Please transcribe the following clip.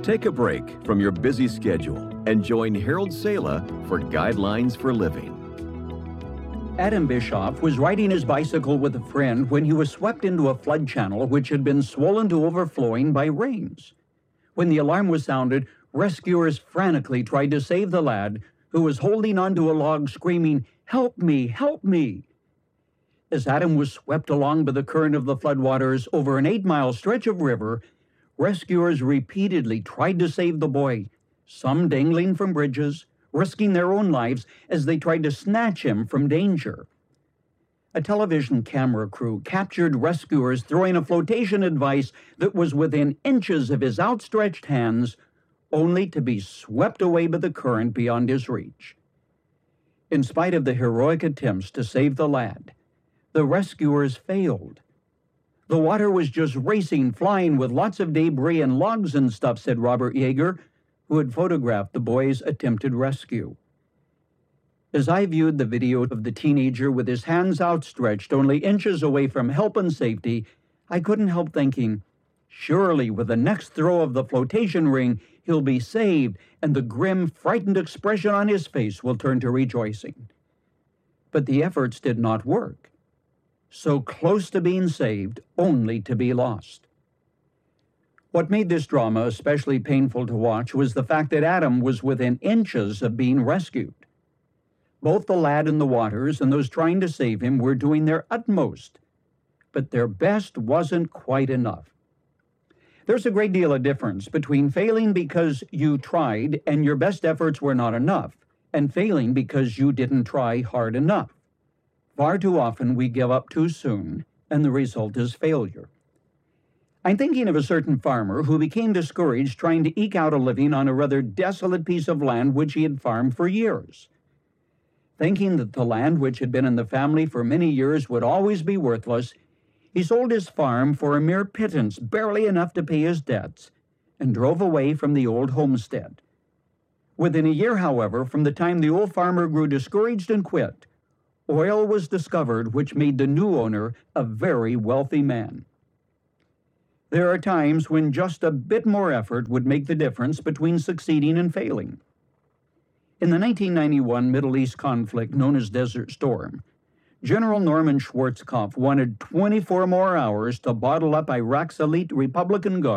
Take a break from your busy schedule and join Harold Sala for Guidelines for Living. Adam Bischoff was riding his bicycle with a friend when he was swept into a flood channel which had been swollen to overflowing by rains. When the alarm was sounded, rescuers frantically tried to save the lad, who was holding onto a log screaming, "Help me, help me!" As Adam was swept along by the current of the floodwaters over an 8-mile stretch of river, rescuers repeatedly tried to save the boy, some dangling from bridges, risking their own lives as they tried to snatch him from danger. A television camera crew captured rescuers throwing a flotation device that was within inches of his outstretched hands, only to be swept away by the current beyond his reach. In spite of the heroic attempts to save the lad, the rescuers failed. The water was just racing, flying with lots of debris and logs and stuff, said Robert Yeager, who had photographed the boy's attempted rescue. As I viewed the video of the teenager with his hands outstretched only inches away from help and safety, I couldn't help thinking, surely with the next throw of the flotation ring, he'll be saved, and the grim, frightened expression on his face will turn to rejoicing. But the efforts did not work. So close to being saved, only to be lost. What made this drama especially painful to watch was the fact that Adam was within inches of being rescued. Both the lad in the waters and those trying to save him were doing their utmost, but their best wasn't quite enough. There's a great deal of difference between failing because you tried and your best efforts were not enough, and failing because you didn't try hard enough. Far too often we give up too soon, and the result is failure. I'm thinking of a certain farmer who became discouraged trying to eke out a living on a rather desolate piece of land which he had farmed for years. Thinking that the land which had been in the family for many years would always be worthless, he sold his farm for a mere pittance, barely enough to pay his debts, and drove away from the old homestead. Within a year, however, from the time the old farmer grew discouraged and quit, oil was discovered which made the new owner a very wealthy man. There are times when just a bit more effort would make the difference between succeeding and failing. In the 1991 Middle East conflict known as Desert Storm, General Norman Schwarzkopf wanted 24 more hours to bottle up Iraq's elite Republican Guard